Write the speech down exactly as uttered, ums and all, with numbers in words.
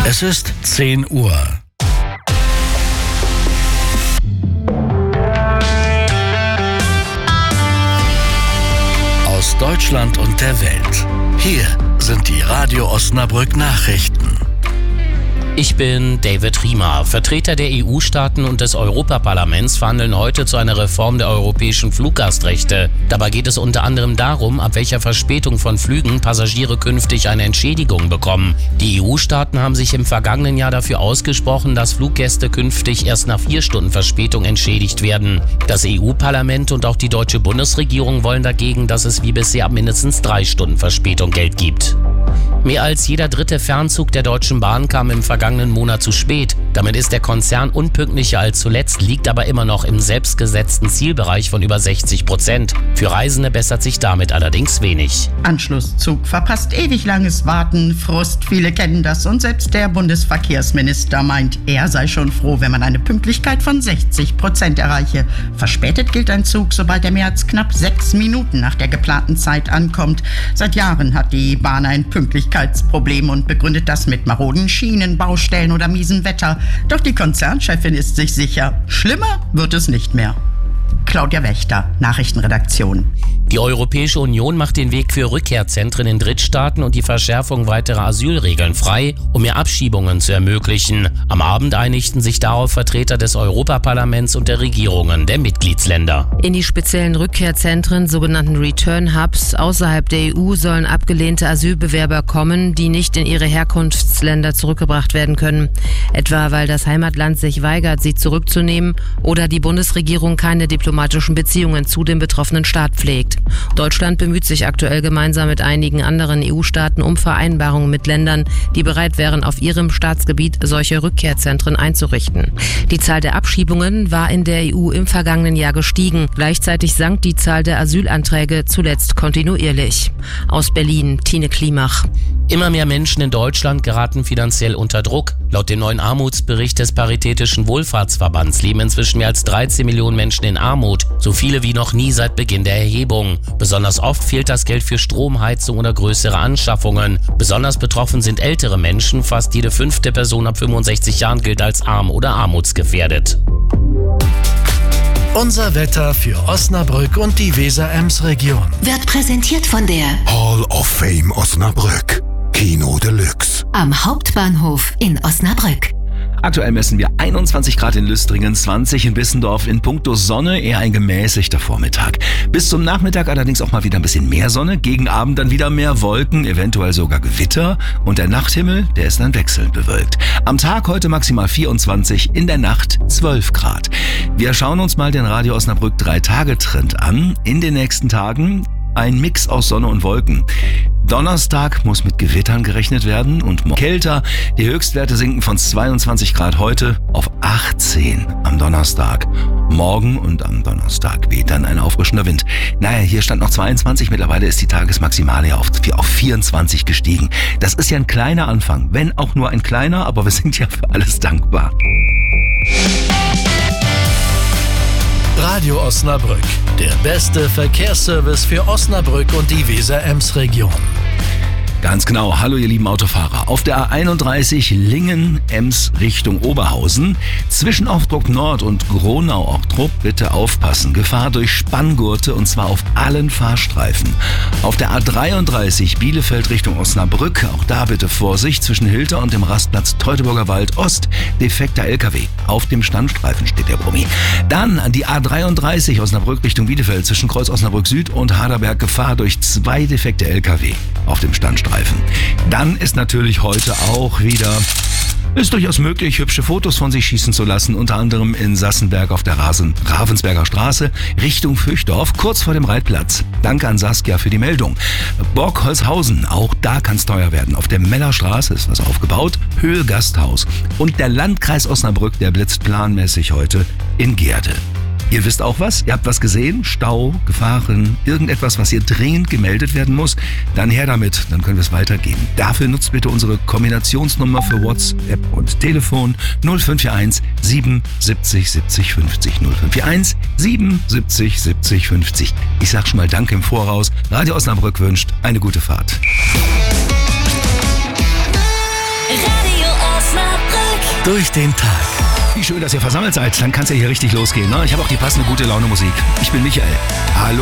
Es ist zehn Uhr. Aus Deutschland und der Welt. Hier sind die Radio Osnabrück Nachrichten. Ich bin David Riemer. Vertreter der E U-Staaten und des Europaparlaments verhandeln heute zu einer Reform der europäischen Fluggastrechte. Dabei geht es unter anderem darum, ab welcher Verspätung von Flügen Passagiere künftig eine Entschädigung bekommen. Die E U-Staaten haben sich im vergangenen Jahr dafür ausgesprochen, dass Fluggäste künftig erst nach vier Stunden Verspätung entschädigt werden. Das E U-Parlament und auch die deutsche Bundesregierung wollen dagegen, dass es wie bisher ab mindestens drei Stunden Verspätung Geld gibt. Mehr als jeder dritte Fernzug der Deutschen Bahn kam im vergangenen Monat zu spät. Damit ist der Konzern unpünktlicher als zuletzt, liegt aber immer noch im selbstgesetzten Zielbereich von über sechzig Prozent. Für Reisende bessert sich damit allerdings wenig. Anschlusszug verpasst, ewig langes Warten, Frust, viele kennen das und selbst der Bundesverkehrsminister meint, er sei schon froh, wenn man eine Pünktlichkeit von sechzig Prozent erreiche. Verspätet gilt ein Zug, sobald er mehr als knapp sechs Minuten nach der geplanten Zeit ankommt. Seit Jahren hat die Bahn ein Pünktlichkeitsproblem und begründet das mit maroden Schienen, Baustellen oder miesem Wetter. Doch die Konzernchefin ist sich sicher, schlimmer wird es nicht mehr. Claudia Wächter, Nachrichtenredaktion. Die Europäische Union macht den Weg für Rückkehrzentren in Drittstaaten und die Verschärfung weiterer Asylregeln frei, um mehr Abschiebungen zu ermöglichen. Am Abend einigten sich darauf Vertreter des Europaparlaments und der Regierungen der Mitgliedsländer. In die speziellen Rückkehrzentren, sogenannten Return Hubs, außerhalb der E U sollen abgelehnte Asylbewerber kommen, die nicht in ihre Herkunftsländer zurückgebracht werden können. Etwa weil das Heimatland sich weigert, sie zurückzunehmen oder die Bundesregierung keine diplomatischen Beziehungen zu dem betroffenen Staat pflegt. Deutschland bemüht sich aktuell gemeinsam mit einigen anderen E U-Staaten um Vereinbarungen mit Ländern, die bereit wären, auf ihrem Staatsgebiet solche Rückkehrzentren einzurichten. Die Zahl der Abschiebungen war in der E U im vergangenen Jahr gestiegen. Gleichzeitig sank die Zahl der Asylanträge zuletzt kontinuierlich. Aus Berlin, Tine Klimach. Immer mehr Menschen in Deutschland geraten finanziell unter Druck. Laut dem neuen Armutsbericht des Paritätischen Wohlfahrtsverbands leben inzwischen mehr als dreizehn Millionen Menschen in Armut. So viele wie noch nie seit Beginn der Erhebung. Besonders oft fehlt das Geld für Stromheizung oder größere Anschaffungen. Besonders betroffen sind ältere Menschen. Fast jede fünfte Person ab fünfundsechzig Jahren gilt als arm oder armutsgefährdet. Unser Wetter für Osnabrück und die Weser-Ems-Region Wird präsentiert von der Hall of Fame Osnabrück. Kino Deluxe. Am Hauptbahnhof in Osnabrück. Aktuell messen wir einundzwanzig Grad in Lüstringen, zwanzig in Bissendorf. In puncto Sonne eher ein gemäßigter Vormittag. Bis zum Nachmittag allerdings auch mal wieder ein bisschen mehr Sonne. Gegen Abend dann wieder mehr Wolken, eventuell sogar Gewitter. Und der Nachthimmel, der ist dann wechselnd bewölkt. Am Tag heute maximal vierundzwanzig, in der Nacht zwölf Grad. Wir schauen uns mal den Radio Osnabrück drei Tage Trend an. In den nächsten Tagen ein Mix aus Sonne und Wolken. Donnerstag muss mit Gewittern gerechnet werden und kälter. Die Höchstwerte sinken von zweiundzwanzig Grad heute auf achtzehn am Donnerstag. Morgen und am Donnerstag weht dann ein auffrischender Wind. Naja, hier stand noch zweiundzwanzig, mittlerweile ist die Tagesmaximale ja auf, auf vierundzwanzig gestiegen. Das ist ja ein kleiner Anfang, wenn auch nur ein kleiner, aber wir sind ja für alles dankbar. Radio Osnabrück, der beste Verkehrsservice für Osnabrück und die Weser-Ems-Region. Ganz genau. Hallo ihr lieben Autofahrer. Auf der A einunddreißig Lingen-Ems Richtung Oberhausen, zwischen Ochtrup Nord und Gronau-Ochtrup bitte aufpassen. Gefahr durch Spanngurte und zwar auf allen Fahrstreifen. Auf der A dreiunddreißig Bielefeld Richtung Osnabrück, auch da bitte Vorsicht, zwischen Hilter und dem Rastplatz Teutoburger Wald Ost, defekter L K W. Auf dem Standstreifen steht der Brummi. Dann an die A dreiunddreißig Osnabrück Richtung Bielefeld, zwischen Kreuz Osnabrück Süd und Haderberg, Gefahr durch zwei defekte L K W auf dem Standstreifen. Dann ist natürlich heute auch wieder, ist durchaus möglich, hübsche Fotos von sich schießen zu lassen, unter anderem in Sassenberg auf der Rasen, Ravensberger Straße Richtung Fürchdorf, kurz vor dem Reitplatz. Danke an Saskia für die Meldung. Borgholzhausen, auch da kann es teuer werden. Auf der Mellerstraße ist was aufgebaut, Höhe Gasthaus. Und der Landkreis Osnabrück, der blitzt planmäßig heute in Gerde. Ihr wisst auch was? Ihr habt was gesehen? Stau, Gefahren, irgendetwas, was hier dringend gemeldet werden muss? Dann her damit, dann können wir es weitergeben. Dafür nutzt bitte unsere Kombinationsnummer für WhatsApp und Telefon null fünf vier eins sieben siebzig siebzig fünfzig null fünf vier eins sieben siebzig siebzig fünfzig. Ich sag schon mal Danke im Voraus. Radio Osnabrück wünscht eine gute Fahrt. Radio durch den Tag. Wie schön, dass ihr versammelt seid. Dann kann es ja hier richtig losgehen. Ne? Ich habe auch die passende gute Laune Musik. Ich bin Michael. Hallo.